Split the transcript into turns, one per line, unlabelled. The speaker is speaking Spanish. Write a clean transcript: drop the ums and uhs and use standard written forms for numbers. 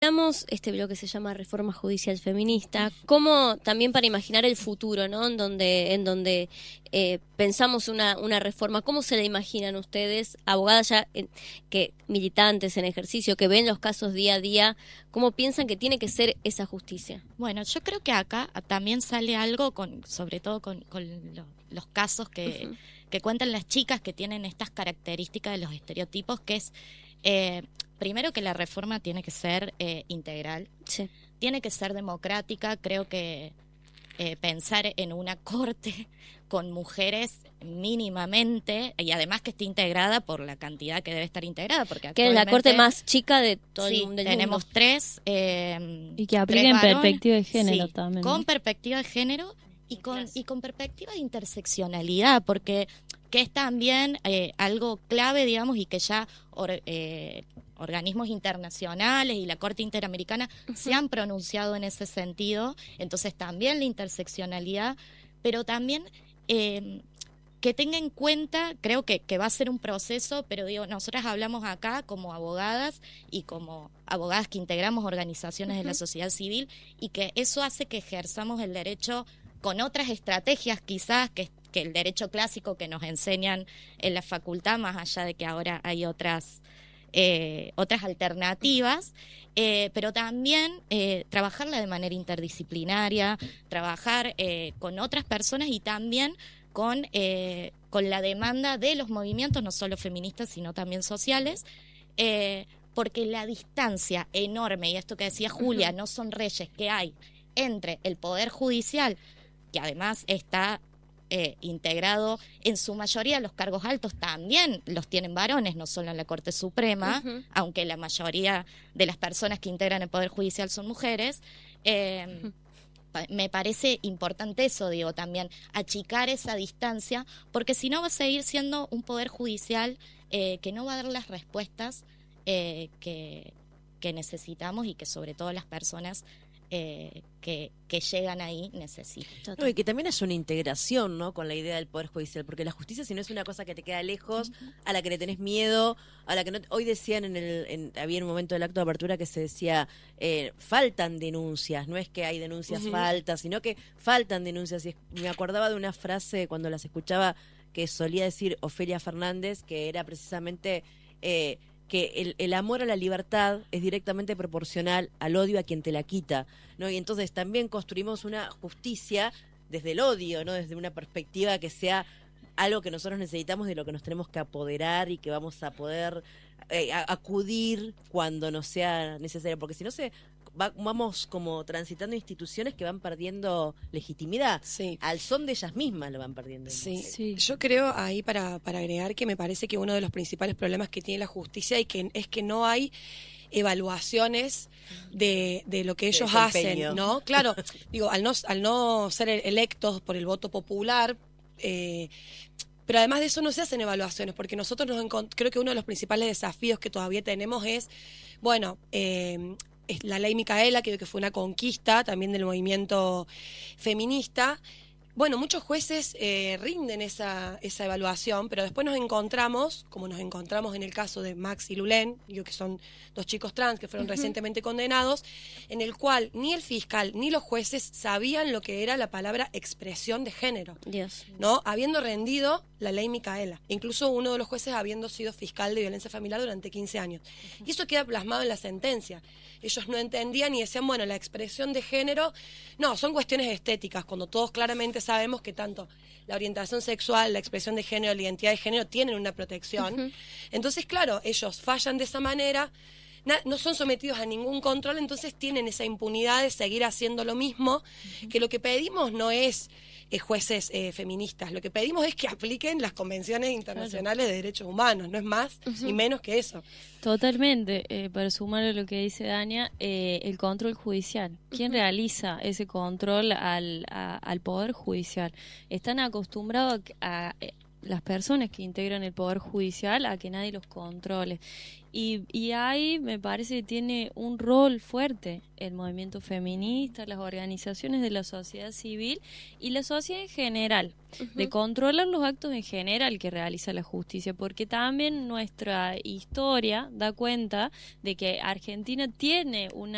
hablamos, este bloque se llama Reforma Judicial Feminista, como también para imaginar el futuro, ¿no? En donde pensamos una reforma, ¿cómo se la imaginan ustedes, abogadas ya que militantes en ejercicio, que ven los casos día a día, cómo piensan que tiene que ser esa justicia?
Bueno, yo creo que acá también sale algo, sobre todo con los casos que cuentan las chicas que tienen estas características de los estereotipos, que es... primero que la reforma tiene que ser integral,
sí,
tiene que ser democrática. Creo que pensar en una corte con mujeres mínimamente, y además que esté integrada por la cantidad que debe estar integrada, porque
que es la corte más chica de todo
sí,
el mundo.
Tenemos tres
y que apliquen perspectiva de género, sí, también, ¿no?
Con perspectiva de género y con perspectiva de interseccionalidad, porque que es también algo clave, digamos, y que ya organismos internacionales y la Corte Interamericana se han pronunciado en ese sentido. Entonces también la interseccionalidad, pero también que tenga en cuenta, creo que va a ser un proceso, pero digo, nosotras hablamos acá como abogadas y como abogadas que integramos organizaciones de la sociedad civil, y que eso hace que ejerzamos el derecho con otras estrategias quizás que el derecho clásico que nos enseñan en la facultad, más allá de que ahora hay otras alternativas, pero también trabajarla de manera interdisciplinaria, trabajar con otras personas y también con la demanda de los movimientos, no solo feministas, sino también sociales, porque la distancia enorme, y esto que decía Julia, no son reyes, que hay entre el Poder Judicial, que además está integrado en su mayoría, los cargos altos también los tienen varones, no solo en la Corte Suprema, aunque la mayoría de las personas que integran el Poder Judicial son mujeres. Me parece importante eso, digo, también achicar esa distancia, porque si no va a seguir siendo un Poder Judicial que no va a dar las respuestas que necesitamos y que sobre todo las personas que llegan ahí necesitan.
No, y que también haya una integración, ¿no?, con la idea del Poder Judicial, porque la justicia, si no es una cosa que te queda lejos, a la que le tenés miedo, a la que no... Hoy decían había un momento del acto de apertura que se decía, faltan denuncias, no es que hay denuncias faltas, sino que faltan denuncias, y me acordaba de una frase cuando las escuchaba que solía decir Ofelia Fernández, que era precisamente... que el amor a la libertad es directamente proporcional al odio a quien te la quita, ¿no? Y entonces también construimos una justicia desde el odio, ¿no? Desde una perspectiva que sea algo que nosotros necesitamos, de lo que nos tenemos que apoderar y que vamos a poder acudir cuando nos sea necesario, porque si no vamos como transitando instituciones que van perdiendo legitimidad.
Sí.
Al son de ellas mismas lo van perdiendo.
Sí.
Sí.
Yo creo ahí para agregar que me parece que uno de los principales problemas que tiene la justicia es que no hay evaluaciones de lo que ellos hacen, ¿no? Claro, digo, al no ser electos por el voto popular, pero además de eso no se hacen evaluaciones, porque nosotros creo que uno de los principales desafíos que todavía tenemos es, bueno, es la ley Micaela, que fue una conquista también del movimiento feminista. Bueno, muchos jueces rinden esa evaluación, pero después nos encontramos, como nos encontramos en el caso de Max y Lulén, digo que son dos chicos trans que fueron recientemente condenados, en el cual ni el fiscal ni los jueces sabían lo que era la palabra expresión de género,
Dios,
¿no? Habiendo rendido la ley Micaela, incluso uno de los jueces habiendo sido fiscal de violencia familiar durante 15 años. Y eso queda plasmado en la sentencia. Ellos no entendían y decían, bueno, la expresión de género, no, son cuestiones estéticas, cuando todos claramente sabemos que tanto la orientación sexual, la expresión de género, la identidad de género tienen una protección. Entonces, claro, ellos fallan de esa manera, no son sometidos a ningún control, entonces tienen esa impunidad de seguir haciendo lo mismo, que lo que pedimos no es jueces feministas, lo que pedimos es que apliquen las convenciones internacionales de derechos humanos, no es más ni menos que eso.
Totalmente, para sumar a lo que dice Dania, el control judicial. ¿Quién realiza ese control al Poder Judicial? Están acostumbrados a las personas que integran el Poder Judicial a que nadie los controle. Y ahí me parece que tiene un rol fuerte el movimiento feminista, las organizaciones de la sociedad civil y la sociedad en general, de controlar los actos en general que realiza la justicia, porque también nuestra historia da cuenta de que Argentina tiene un